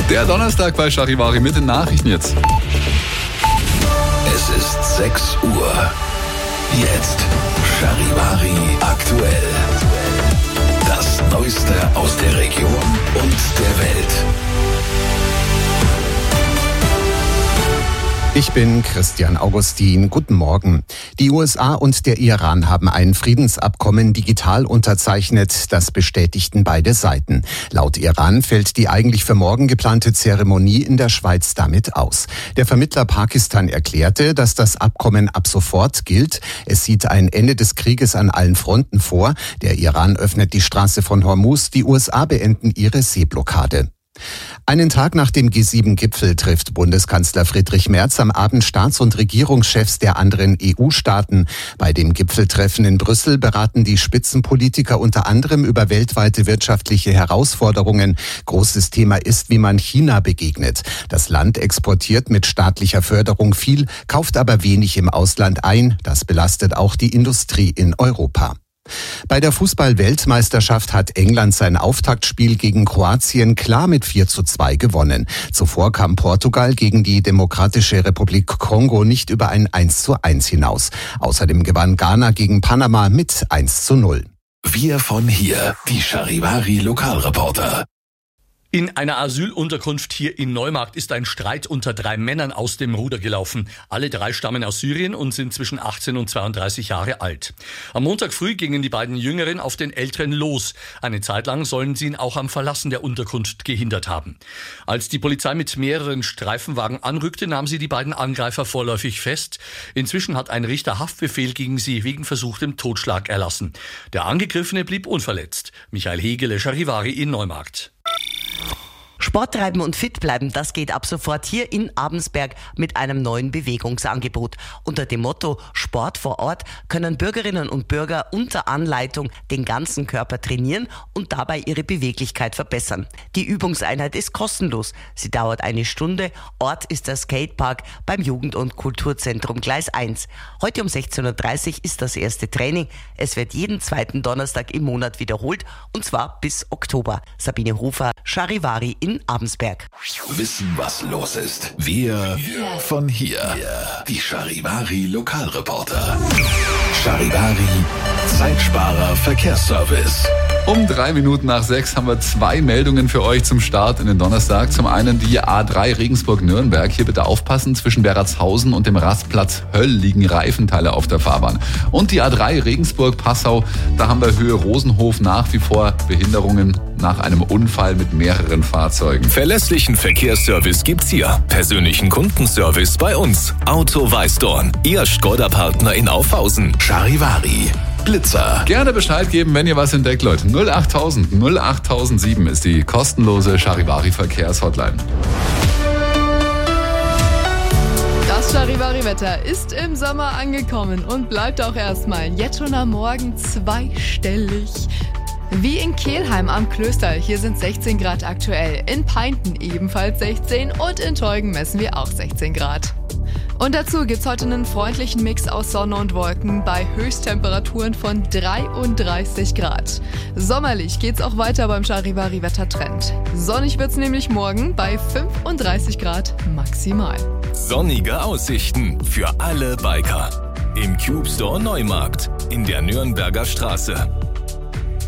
Der Donnerstag bei Charivari mit den Nachrichten jetzt. Es ist 6 Uhr. Jetzt Charivari aktuell. Das Neueste aus der Region und der Welt. Ich bin Christian Augustin. Guten Morgen. Die USA und der Iran haben ein Friedensabkommen digital unterzeichnet. Das bestätigten beide Seiten. Laut Iran fällt die eigentlich für morgen geplante Zeremonie in der Schweiz damit aus. Der Vermittler Pakistan erklärte, dass das Abkommen ab sofort gilt. Es sieht ein Ende des Krieges an allen Fronten vor. Der Iran öffnet die Straße von Hormuz. Die USA beenden ihre Seeblockade. Einen Tag nach dem G7-Gipfel trifft Bundeskanzler Friedrich Merz am Abend Staats- und Regierungschefs der anderen EU-Staaten. Bei dem Gipfeltreffen in Brüssel beraten die Spitzenpolitiker unter anderem über weltweite wirtschaftliche Herausforderungen. Großes Thema ist, wie man China begegnet. Das Land exportiert mit staatlicher Förderung viel, kauft aber wenig im Ausland ein. Das belastet auch die Industrie in Europa. Bei der Fußball-Weltmeisterschaft hat England sein Auftaktspiel gegen Kroatien klar mit 4:2 gewonnen. Zuvor kam Portugal gegen die Demokratische Republik Kongo nicht über ein 1:1 hinaus. Außerdem gewann Ghana gegen Panama mit 1:0. Wir von hier, die Charivari Lokalreporter. In einer Asylunterkunft hier in Neumarkt ist ein Streit unter 3 Männern aus dem Ruder gelaufen. Alle 3 stammen aus Syrien und sind zwischen 18 und 32 Jahre alt. Am Montag früh gingen die beiden Jüngeren auf den Älteren los. Eine Zeit lang sollen sie ihn auch am Verlassen der Unterkunft gehindert haben. Als die Polizei mit mehreren Streifenwagen anrückte, nahm sie die beiden Angreifer vorläufig fest. Inzwischen hat ein Richter Haftbefehl gegen sie wegen versuchtem Totschlag erlassen. Der Angegriffene blieb unverletzt. Michael Hegele, Charivari in Neumarkt. Sport treiben und fit bleiben, das geht ab sofort hier in Abensberg mit einem neuen Bewegungsangebot. Unter dem Motto Sport vor Ort können Bürgerinnen und Bürger unter Anleitung den ganzen Körper trainieren und dabei ihre Beweglichkeit verbessern. Die Übungseinheit ist kostenlos. Sie dauert 1 Stunde. Ort ist der Skatepark beim Jugend- und Kulturzentrum Gleis 1. Heute um 16:30 Uhr ist das erste Training. Es wird jeden 2. Donnerstag im Monat wiederholt und zwar bis Oktober. Sabine Hofer, Charivari in Abensberg. Wissen, was los ist. Wir von hier. Die Charivari Lokalreporter. Charivari Zeitsparer Verkehrsservice. Um 3 Minuten nach 6 haben wir 2 Meldungen für euch zum Start in den Donnerstag. Zum einen die A3 Regensburg-Nürnberg. Hier bitte aufpassen, zwischen Beratshausen und dem Rastplatz Höll liegen Reifenteile auf der Fahrbahn. Und die A3 Regensburg-Passau, da haben wir Höhe Rosenhof nach wie vor Behinderungen nach einem Unfall mit mehreren Fahrzeugen. Verlässlichen Verkehrsservice gibt's hier. Persönlichen Kundenservice bei uns. Auto Weißdorn. Ihr Skoda-Partner in Aufhausen. Charivari. Blitzer. Gerne Bescheid geben, wenn ihr was entdeckt, Leute. 08000 08007 ist die kostenlose Charivari Verkehrshotline. Das Charivari-Wetter ist im Sommer angekommen und bleibt auch erstmal jetzt schon am Morgen zweistellig. Wie in Kelheim am Klöster, hier sind 16 Grad aktuell, in Peinten ebenfalls 16 und in Teugen messen wir auch 16 Grad. Und dazu gibt's heute einen freundlichen Mix aus Sonne und Wolken bei Höchsttemperaturen von 33 Grad. Sommerlich geht's auch weiter beim Charivari-Wettertrend. Sonnig wird's nämlich morgen bei 35 Grad maximal. Sonnige Aussichten für alle Biker. Im Cube Store Neumarkt in der Nürnberger Straße.